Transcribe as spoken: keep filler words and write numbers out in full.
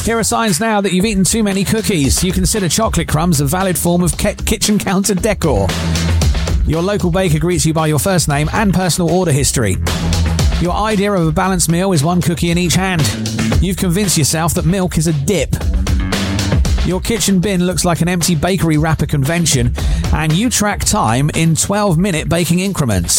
Here are signs now that you've eaten too many cookies. You consider chocolate crumbs a valid form of ke- kitchen counter decor. Your local baker greets you by your first name and personal order history. Your idea of a balanced meal is one cookie in each hand. You've convinced yourself that milk is a dip. Your kitchen bin looks like an empty bakery wrapper convention, and you track time in twelve-minute baking increments.